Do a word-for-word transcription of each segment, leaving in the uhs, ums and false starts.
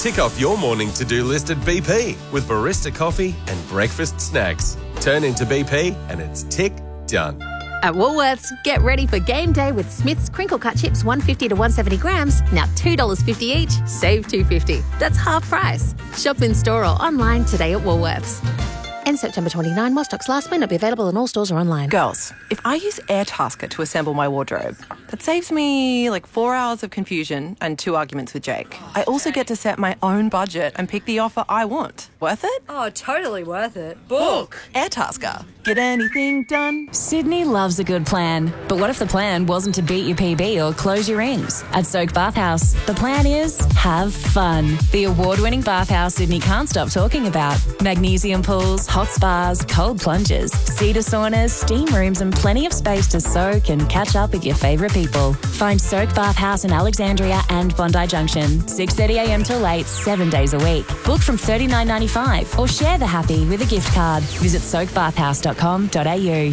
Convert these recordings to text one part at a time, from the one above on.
Tick off your morning to-do list at B P with barista coffee and breakfast snacks. Turn into B P and it's tick done. At Woolworths, get ready for game day with Smith's crinkle cut chips one fifty to one seventy grams, now two dollars fifty each, save two fifty. That's half price. Shop in store or online today at Woolworths. End September twenty-ninth, while stocks last, may not be available in all stores or online. Girls, if I use Airtasker to assemble my wardrobe, that saves me like four hours of confusion and two arguments with Jake. I also get to set my own budget and pick the offer I want. Worth it? Oh, totally worth it. Book! Airtasker. Get anything done? Sydney loves a good plan. But what if the plan wasn't to beat your P B or close your rings? At Soak Bathhouse, the plan is have fun. The award-winning bathhouse Sydney can't stop talking about. Magnesium pools, hot spas, cold plunges, cedar saunas, steam rooms and plenty of space to soak and catch up with your favourite people. Find Soak Bathhouse in Alexandria and Bondi Junction. six thirty a m till eight, seven days a week. Book from thirty-nine ninety-five or share the happy with a gift card. Visit soak bathhouse dot com dot a u.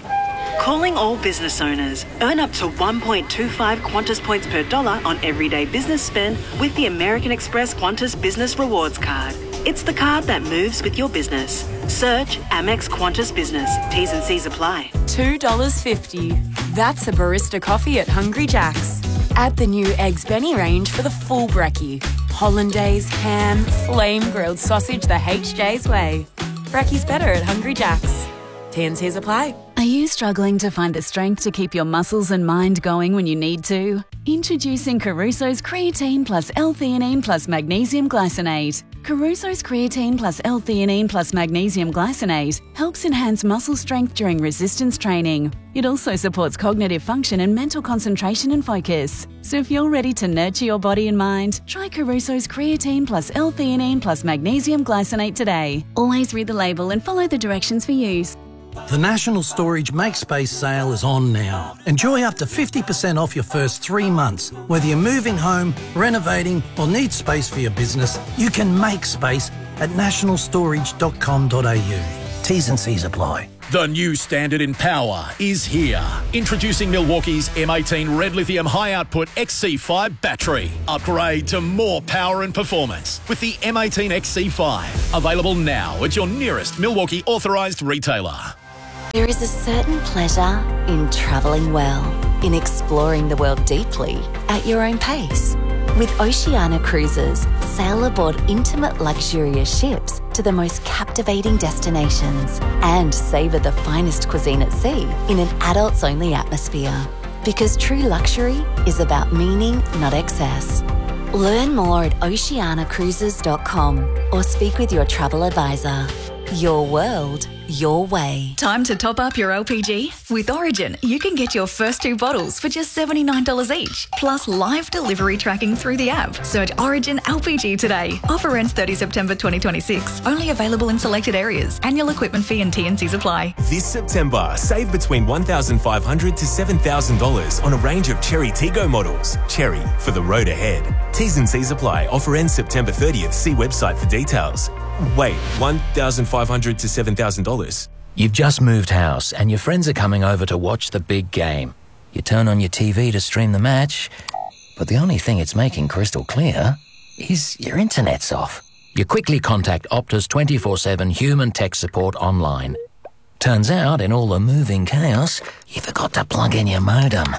Calling all business owners. Earn up to one point two five Qantas points per dollar on everyday business spend with the American Express Qantas Business Rewards Card. It's the card that moves with your business. Search Amex Qantas Business. T's and C's apply. two dollars fifty. That's a barista coffee at Hungry Jack's. Add the new Eggs Benny range for the full brekkie. Hollandaise, ham, flame grilled sausage the H J's way. Brekkie's better at Hungry Jack's. T and C's apply. Are you struggling to find the strength to keep your muscles and mind going when you need to? Introducing Caruso's Creatine plus L-theanine plus Magnesium Glycinate. Caruso's Creatine plus L-theanine plus Magnesium Glycinate helps enhance muscle strength during resistance training. It also supports cognitive function and mental concentration and focus. So if you're ready to nurture your body and mind, try Caruso's Creatine plus L-theanine plus Magnesium Glycinate today. Always read the label and follow the directions for use. The National Storage Make Space sale is on now. Enjoy up to fifty percent off your first three months. Whether you're moving home, renovating or need space for your business, you can make space at national storage dot com dot a u. T's and C's apply. The new standard in power is here. Introducing Milwaukee's M eighteen Red Lithium High Output X C five battery. Upgrade to more power and performance with the M eighteen X C five. Available now at your nearest Milwaukee authorised retailer. There is a certain pleasure in travelling well, in exploring the world deeply at your own pace. With Oceania Cruises, sail aboard intimate luxurious ships to the most captivating destinations and savour the finest cuisine at sea in an adults-only atmosphere. Because true luxury is about meaning, not excess. Learn more at oceania cruises dot com or speak with your travel advisor. Your world, your way. Time to top up your L P G? With Origin, you can get your first two bottles for just seventy-nine dollars each, plus live delivery tracking through the app. Search Origin L P G today. Offer ends thirtieth September twenty twenty-six. Only available in selected areas. Annual equipment fee and T and C's apply. This September, save between one thousand five hundred dollars to seven thousand dollars on a range of Cherry Tiggo models. Cherry, for the road ahead. T's and C's apply. Offer ends September thirtieth. See website for details. Wait, one thousand five hundred dollars to seven thousand dollars? You've just moved house and your friends are coming over to watch the big game. You turn on your T V to stream the match, but the only thing it's making crystal clear is your internet's off. You quickly contact Optus twenty-four seven human tech support online. Turns out, in all the moving chaos, you forgot to plug in your modem.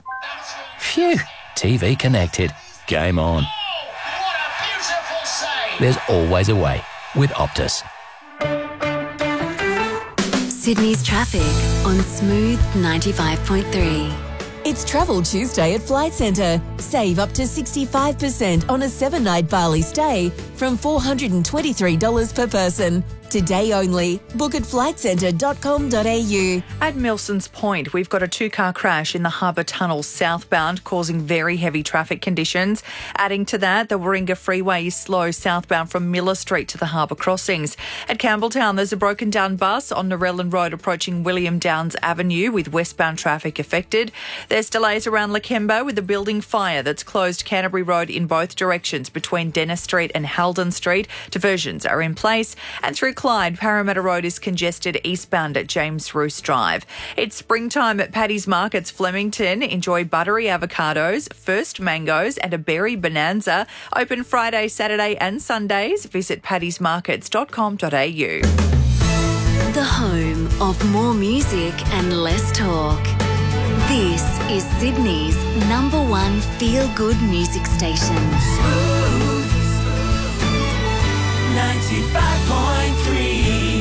Phew, T V connected. Game on. There's always a way with Optus. Sydney's traffic on Smooth ninety-five point three. It's Travel Tuesday at Flight Centre. Save up to sixty-five percent on a seven-night Bali stay from four hundred twenty-three dollars per person. Today only. Book at flight centre dot com dot a u. At Milson's Point, we've got a two-car crash in the Harbour Tunnel southbound, causing very heavy traffic conditions. Adding to that, the Warringah Freeway is slow southbound from Miller Street to the Harbour crossings. At Campbelltown, there's a broken-down bus on Narellan Road approaching William Downs Avenue with westbound traffic affected. There's delays around Lakemba with a building fire that's closed Canterbury Road in both directions between Dennis Street and Halden Street. Diversions are in place. And through Clyde, Parramatta Road is congested eastbound at James Roos Drive. It's springtime at Paddy's Markets Flemington. Enjoy buttery avocados, first mangoes and a berry bonanza. Open Friday, Saturday and Sundays. Visit paddys markets dot com dot a u. The home of more music and less talk. This is Sydney's number one feel-good music station. ninety-five point three.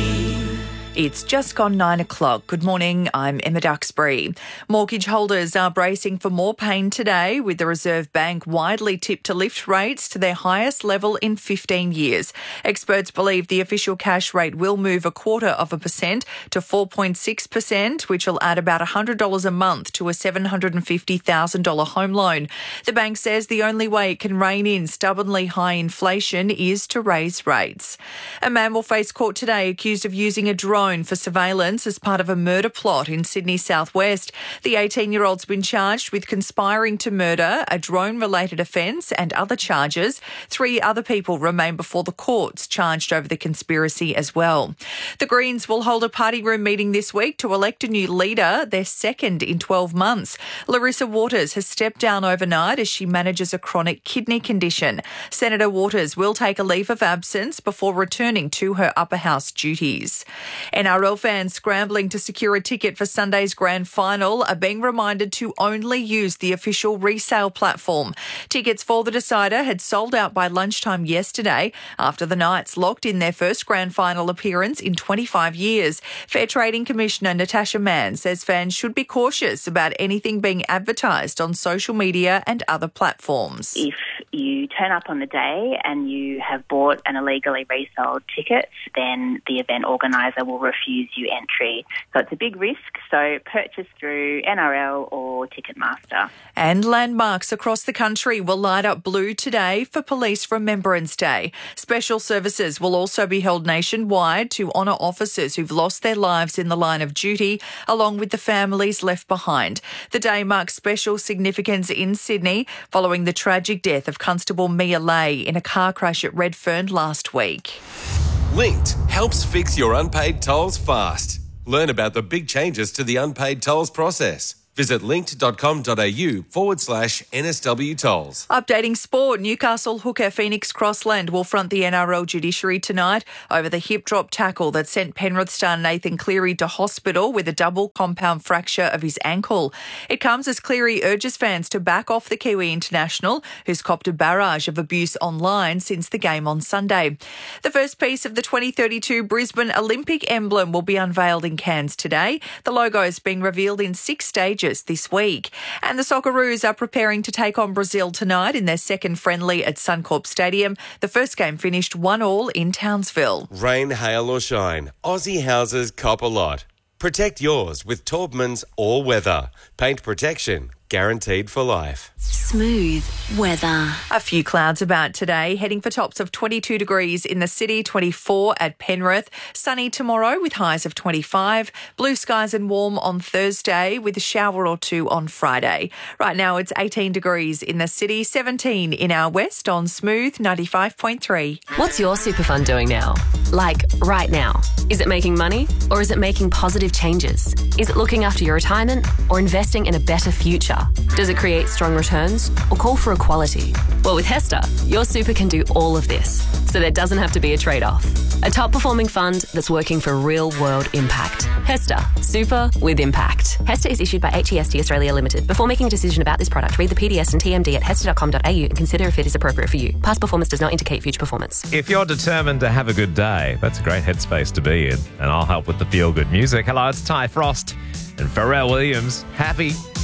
It's just gone nine o'clock. Good morning, I'm Emma Duxbury. Mortgage holders are bracing for more pain today, with the Reserve Bank widely tipped to lift rates to their highest level in fifteen years. Experts believe the official cash rate will move a quarter of a percent to four point six percent, which will add about one hundred dollars a month to a seven hundred fifty thousand dollars home loan. The bank says the only way it can rein in stubbornly high inflation is to raise rates. A man will face court today accused of using a drone for surveillance as part of a murder plot in Sydney southwest. The eighteen-year-old's been charged with conspiring to murder, a drone-related offence and other charges. Three other people remain before the courts, charged over the conspiracy as well. The Greens will hold a party room meeting this week to elect a new leader, their second in twelve months. Larissa Waters has stepped down overnight as she manages a chronic kidney condition. Senator Waters will take a leave of absence before returning to her upper house duties. N R L fans scrambling to secure a ticket for Sunday's grand final are being reminded to only use the official resale platform. Tickets for the decider had sold out by lunchtime yesterday after the Knights locked in their first grand final appearance in twenty-five years. Fair Trading Commissioner Natasha Mann says fans should be cautious about anything being advertised on social media and other platforms. If you turn up on the day and you have bought an illegally resold ticket, then the event organiser will refuse you entry. So it's a big risk, so purchase through N R L or Ticketmaster. And landmarks across the country will light up blue today for Police Remembrance Day. Special services will also be held nationwide to honour officers who've lost their lives in the line of duty, along with the families left behind. The day marks special significance in Sydney following the tragic death of Constable Mia Lay in a car crash at Redfern last week. Linked helps fix your unpaid tolls fast. Learn about the big changes to the unpaid tolls process. Visit linkt.com.au forward slash NSW tolls. Updating sport, Newcastle hooker Phoenix Crossland will front the N R L judiciary tonight over the hip drop tackle that sent Penrith star Nathan Cleary to hospital with a double compound fracture of his ankle. It comes as Cleary urges fans to back off the Kiwi international, who's copped a barrage of abuse online since the game on Sunday. The first piece of the twenty thirty-two Brisbane Olympic emblem will be unveiled in Cairns today. The logo is being revealed in six stages this week. And the Socceroos are preparing to take on Brazil tonight in their second friendly at Suncorp Stadium. The first game finished one all in Townsville. Rain, hail or shine, Aussie houses cop a lot. Protect yours with Taubman's All Weather. Paint protection guaranteed for life. Smooth weather. A few clouds about today, heading for tops of twenty-two degrees in the city, twenty-four at Penrith. Sunny tomorrow with highs of twenty-five. Blue skies and warm on Thursday with a shower or two on Friday. Right now it's eighteen degrees in the city, seventeen in our west on Smooth ninety-five point three. What's your super fund doing now? Like right now? Is it making money or is it making positive changes? Is it looking after your retirement or investing in a better future? Does it create strong returns or call for equality? Well, with HESTA, your super can do all of this, so there doesn't have to be a trade-off. A top-performing fund that's working for real-world impact. HESTA, super with impact. HESTA is issued by H E S T Australia Limited. Before making a decision about this product, read the P D S and T M D at hesta dot com dot a u and consider if it is appropriate for you. Past performance does not indicate future performance. If you're determined to have a good day, that's a great headspace to be in. And I'll help with the feel-good music. Hello, it's Ty Frost and Pharrell Williams. Happy.